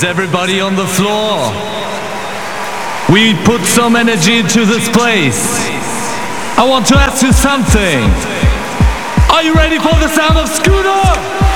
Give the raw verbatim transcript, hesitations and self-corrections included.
Is everybody on the floor? We put some energy into this place. I want to ask you something. Are you ready for the sound of Scooter?